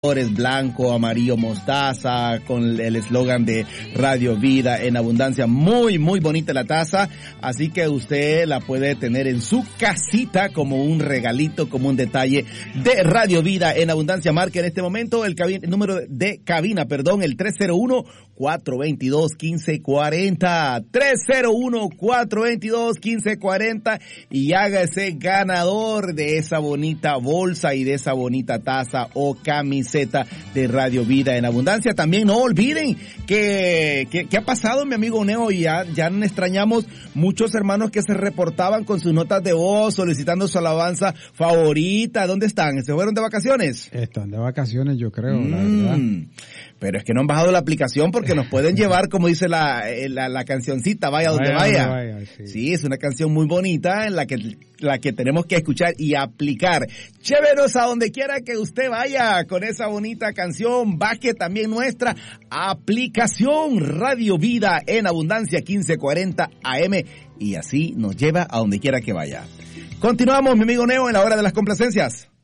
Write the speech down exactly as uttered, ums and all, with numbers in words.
blanco, amarillo, mostaza, con el eslogan de Radio Vida en Abundancia. Muy, muy bonita la taza, así que usted la puede tener en su casita como un regalito, como un detalle de Radio Vida en Abundancia. Marque en este momento el, cabin- el número de cabina, perdón, el tres cero uno, cuatro dos dos, uno cinco cuatro cero, tres cero uno, cuatro dos dos, uno cinco cuatro cero y hágase ganador de esa bonita bolsa y de esa bonita taza o camiseta de Radio Vida en Abundancia. También no olviden que, que, que ha pasado, mi amigo Neo, y ya, ya extrañamos muchos hermanos que se reportaban con sus notas de voz solicitando su alabanza favorita. ¿Dónde están? ¿Se fueron de vacaciones? Están de vacaciones, yo creo, mm, la verdad. Pero es que no han bajado la aplicación porque nos pueden llevar, como dice la, la, la cancioncita, vaya donde vaya. vaya. vaya sí. sí, es una canción muy bonita en la que la que tenemos que escuchar y aplicar. Llévenos a donde quiera que usted vaya con esa bonita canción. Baje también nuestra aplicación Radio Vida en Abundancia quince cuarenta A M y así nos lleva a donde quiera que vaya. Continuamos, mi amigo Neo, en la hora de las complacencias.